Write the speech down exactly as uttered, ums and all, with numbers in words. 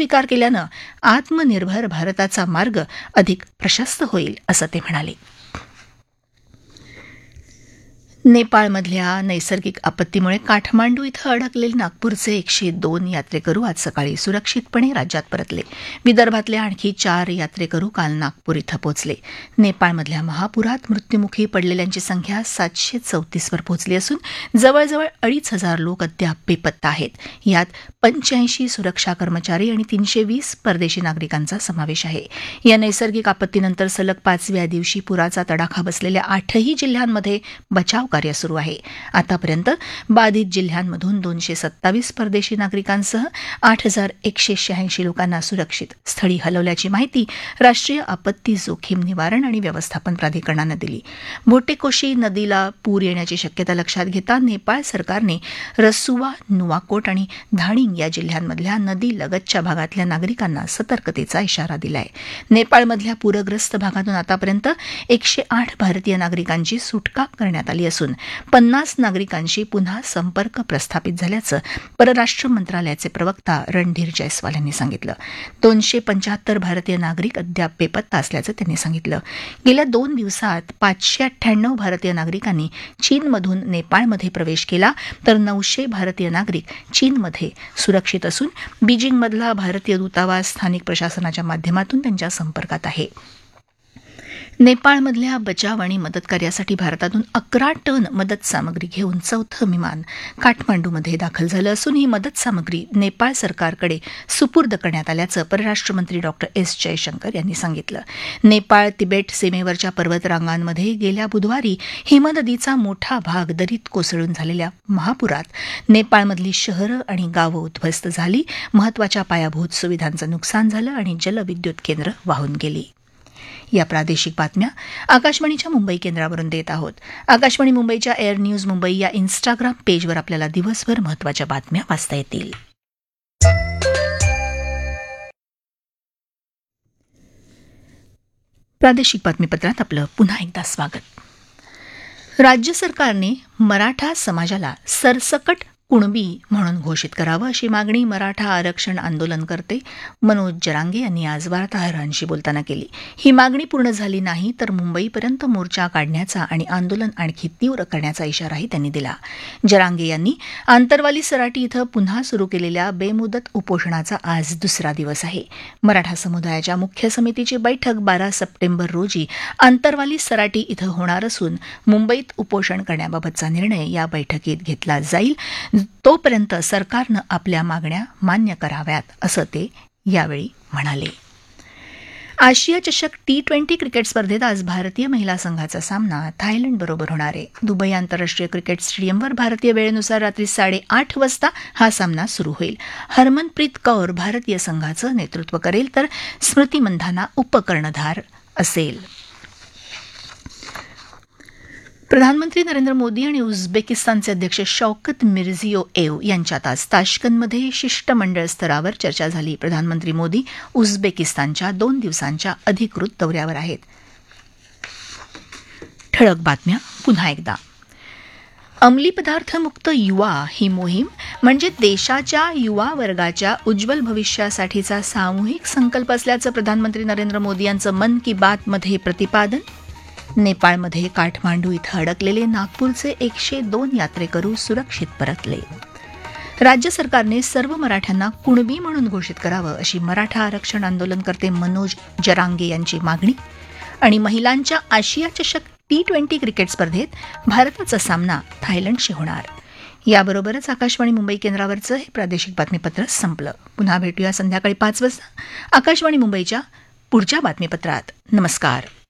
स्वीकार केल्यानं आत्मनिर्भर भारताचा मार्ग अधिक प्रशस्त होईल असं ते म्हणाले. नेपाळमधल्या नैसर्गिक आपत्तीमुळे काठमांडू इथं अडकलेले नागपूरचे एकशे दोन यात्रेकरू आज सकाळी सुरक्षितपणे राज्यात परतले. विदर्भातले आणखी चार यात्रेकरू काल नागपूर इथं पोहोचले. नेपाळमधल्या महापुरात मृत्युमुखी पडलेल्यांची संख्या सातशे चौतीसवर पोहोचली असून जवळजवळ अडीच हजार लोक अद्याप बेपत्ता आहेत. यात पंच्याऐंशी सुरक्षा कर्मचारी आणि तीनशे वीस परदेशी नागरिकांचा समावेश आहे. या नैसर्गिक आपत्तीनंतर सलग पाचव्या दिवशी पुराचा तडाखा बसलेल्या आठही जिल्ह्यांमध्ये बचाव कार्य सुरू आहे. आतापर्यंत बाधित जिल्ह्यांमधून दोनशे सत्तावीस परदेशी नागरिकांसह आठ हजार एकशे शहाऐंशी लोकांना सुरक्षित स्थळी हलवल्याची माहिती राष्ट्रीय आपत्ती जोखीम निवारण आणि व्यवस्थापन प्राधिकरणानं दिली. भोटेकोशी नदीला पूर येण्याची शक्यता लक्षात घेता नेपाळ सरकारने रसुवा, नुवाकोट आणि धाणिंग या जिल्ह्यांमधल्या नदी लगतच्या भागातल्या नागरिकांना सतर्कतेचा इशारा दिलाय. नेपाळमधल्या पूरग्रस्त भागातून आतापर्यंत एकशे आठ भारतीय नागरिकांची सुटका करण्यात आली असून पन्नास नागरिकांशी पुन्हा संपर्क प्रस्थापित झाल्याचं परराष्ट्र मंत्रालयाचे प्रवक्ता रणधीर जयस्वाल यांनी सांगितलं. दोनशे पंच्याहत्तर भारतीय नागरिक अद्याप बेपत्ता असल्याचं त्यांनी सांगितलं. गेल्या दोन दिवसात पाचशे अठ्ठ्याण्णव भारतीय नागरिकांनी चीनमधून नेपाळमध्ये प्रवेश केला तर नऊशे भारतीय नागरिक चीनमध्ये सुरक्षित असून बीजिंगमधला भारतीय दूतावास स्थानिक प्रशासनाच्या माध्यमातून त्यांच्या संपर्कात आहे. नेपाळमधल्या बचाव आणि मदत कार्यासाठी भारतातून अकरा टन मदत सामग्री घेऊन चौथं विमान काठमांडूमध्ये दाखल झालं असून ही मदत सामग्री नेपाळ सरकारकडे सुपूर्द करण्यात आल्याचं परराष्ट्र मंत्री डॉक्टर एस जयशंकर यांनी सांगितलं. नेपाळ तिबेट सीमेवरच्या पर्वतरांगांमध्ये गेल्या बुधवारी हिमनदीचा मोठा भाग दरीत कोसळून झालेल्या महापुरात नेपाळमधली शहरं आणि गावं उद्ध्वस्त झाली. महत्वाच्या पायाभूत सुविधांचं नुकसान झालं आणि जलविद्युत केंद्र वाहून गेली. या प्रादेशिक बातम्या आकाशवाणीच्या मुंबई केंद्रावरून देत आहोत. आकाशवाणी मुंबईच्या एअर न्यूज मुंबई या इन्स्टाग्राम पेजवर आपल्याला दिवसभर महत्वाच्या बातम्या वाचता येतील. प्रादेशिक बातमीपत्रात आपलं पुन्हा एकदा स्वागत. राज्य सरकारने मराठा समाजाला सरसकट कुणबी म्हणून घोषित करावं अशी मागणी मराठा आरक्षण आंदोलनकर्ते मनोज जरांगे यांनी आज वार्ताहरांशी बोलताना केली. ही मागणी पूर्ण झाली नाही तर मुंबईपर्यंत मोर्चा काढण्याचा आणि आंदोलन आणखी तीव्र करण्याचा इशाराही त्यांनी दिला. जरांगे यांनी आंतरवाली सराटी इथं पुन्हा सुरू केलेल्या बेमुदत उपोषणाचा आज दुसरा दिवस आहे. मराठा समुदायाच्या मुख्य समितीची बैठक बारा सप्टेंबर रोजी आंतरवाली सराटी इथं होणार असून मुंबईत उपोषण करण्याबाबतचा निर्णय या बैठकीत घेतला जाईल. तोपर्यंत सरकारनं आपल्या मागण्या मान्य कराव्यात असं ते यावेळी म्हणाले. आशिया चषक टी ट्वेंटी क्रिकेट स्पर्धेत आज भारतीय महिला संघाचा सामना थायलंडबरोबर होणार आहे. दुबई आंतरराष्ट्रीय क्रिकेट स्टेडियमवर भारतीय वेळेनुसार रात्री साडेआठ वाजता हा सामना सुरू होईल. हरमनप्रीत कौर भारतीय संघाचं नेतृत्व करेल तर स्मृती मंधाना उपकर्णधार असेल. प्रधानमंत्री नरेंद्र मोदी आणि उझबेकिस्तानचे अध्यक्ष शौकत मिर्झियोएव यांच्यात आज ताश्कंदमध्ये शिष्टमंडळ स्तरावर चर्चा झाली. प्रधानमंत्री मोदी उझबेकिस्तानच्या दोन दिवसांच्या अधिकृत दौऱ्यावर आहेत. ठळक बातम्या पुन्हा एकदा. अंमली पदार्थ मुक्त युवा ही मोहीम म्हणजे देशाच्या युवा वर्गाच्या उज्ज्वल भविष्यासाठीचा सामूहिक संकल्प असल्याचं प्रधानमंत्री नरेंद्र मोदी यांचं मन की बातमध्ये प्रतिपादन. नेपाळमध्ये काठमांडू इथं अडकलेले नागपूरचे एकशे दोन यात्रेकरू सुरक्षित परतले. राज्य सरकारने सर्व मराठ्यांना कुणबी म्हणून घोषित करावं अशी मराठा आरक्षण आंदोलनकर्ते मनोज जरांगे यांची मागणी. आणि महिलांच्या आशिया चषक टी ट्वेंटी क्रिकेट स्पर्धेत भारताचा सामना थायलंडशी होणार. याबरोबरच आकाशवाणी मुंबई केंद्रावरचं हे प्रादेशिक बातमीपत्र संपलं. पुन्हा भेटूया संध्याकाळी पाच वाजता आकाशवाणी मुंबईच्या पुढच्या बातमीपत्रात. नमस्कार.